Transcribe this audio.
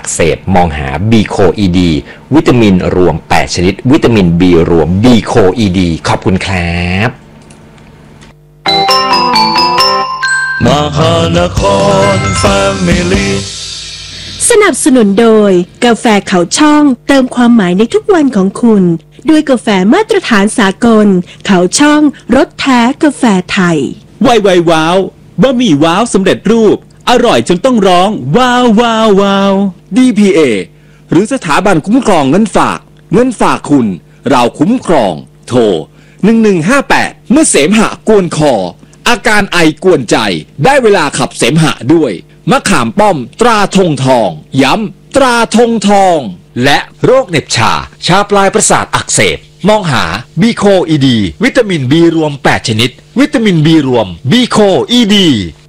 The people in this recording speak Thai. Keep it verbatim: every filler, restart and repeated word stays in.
กเสบมองหาบีโคอีดีวิตามินรวมแปดชนิดวิตามิน B รวมบีโคอีดีขอบคุณครับมหานครแฟมิลี่สนับสนุนโดยกาแฟเขาช่องเติมความหมายในทุกวันของคุณด้วยกาแฟมาตรฐานสากลเขาช่องรสแท้กาแฟไทยไวไวว้าวบะหมี่ว้าวสำเร็จรูปอร่อยจนต้องร้องว้าวว้าวว้าว ดี พี เอ หรือสถาบันคุ้มครองเงินฝากเงินฝากคุณเราคุ้มครองโทรหนึ่งหนึ่งห้าแปดเมื่อเสมหะกวนคออาการไอกวนใจได้เวลาขับเสมหะด้วยมะขามป้อมตราธงทองย้ำตราธงทองและโรคเหน็บชาชาปลายประสาทอักเสบมองหาบีโคอีดีวิตามิน B รวมแปดชนิดวิตามิน B รวมบีโคอีดี